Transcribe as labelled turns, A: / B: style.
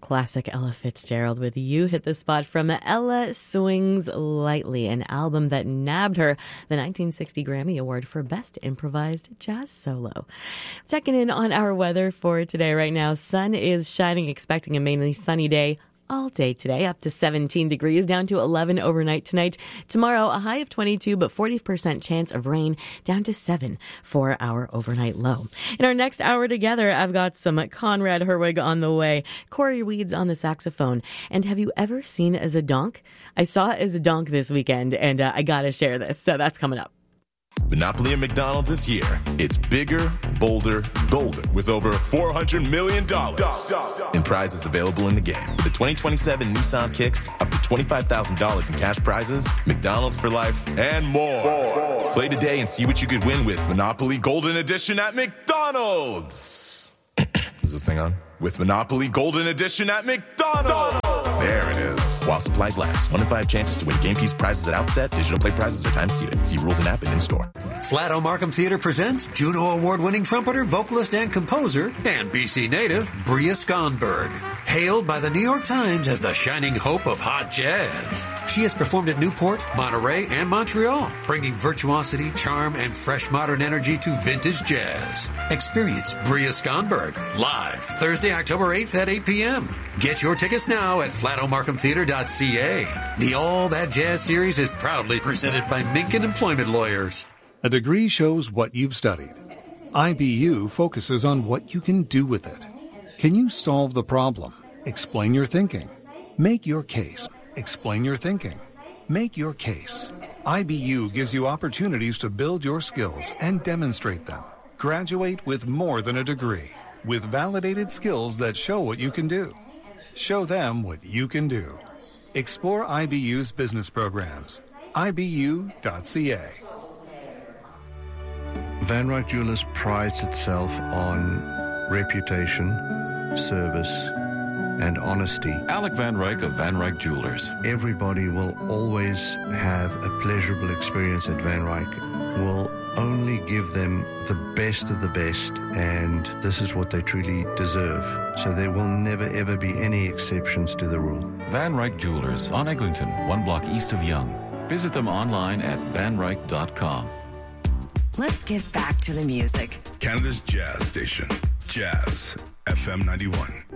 A: classic Ella Fitzgerald with You Hit the Spot from Ella Swings Lightly, an album that nabbed her the 1960 Grammy Award for Best Improvised Jazz Solo. Checking in on our weather for today right now. Sun is shining, expecting a mainly sunny day all day today, up to 17 degrees, down to 11 overnight tonight. Tomorrow, a high of 22, but 40% chance of rain, down to 7 for our overnight low. In our next hour together, I've got some Conrad Herwig on the way, Corey Weeds on the saxophone. And have you ever seen a Zadonk? I saw a Zadonk this weekend, and I gotta share this, so that's coming up.
B: Monopoly at McDonald's is here. It's bigger, bolder, golden, with over $400 million in prizes available in the game. With the 2027 Nissan Kicks, up to $25,000 in cash prizes, McDonald's for life, and more. Play today and see what you could win with Monopoly Golden Edition at McDonald's. Is this thing on? With Monopoly Golden Edition at McDonald's. There it is. While supplies last. 1 in 5 chances to win game keys prizes at outset. Digital play prizes are time seated. See rules and app and in-store.
C: Flato Markham Theatre presents Juno Award-winning trumpeter, vocalist, and composer, and BC native, Bria Skonberg. Hailed by the New York Times as the shining hope of hot jazz. She has performed at Newport, Monterey, and Montreal, bringing virtuosity, charm, and fresh modern energy to vintage jazz. Experience Bria Skonberg live Thursday, October 8th at 8 p.m. Get your tickets now at flatomarkhamtheatre.ca. The All That Jazz series is proudly presented by Minkin Employment Lawyers.
D: A degree shows what you've studied. IBU focuses on what you can do with it. Can you solve the problem? Explain your thinking. Make your case. Explain your thinking. Make your case. IBU gives you opportunities to build your skills and demonstrate them. Graduate with more than a degree, with validated skills that show what you can do. Show them what you can do. Explore IBU's business programs. IBU.ca.
E: Van Ryck Jewelers prides itself on reputation, service, and honesty.
F: Alec Van Ryck of Van Ryck Jewelers.
E: Everybody will always have a pleasurable experience at Van Ryck. We'll only give them the best of the best, and this is what they truly deserve. So there will never ever be any exceptions to the rule.
F: Van Ryck Jewelers on Eglinton, 1 block east of Yonge. Visit them online at vanryck.com.
G: Let's get back to the music.
H: Canada's jazz station, Jazz FM 91.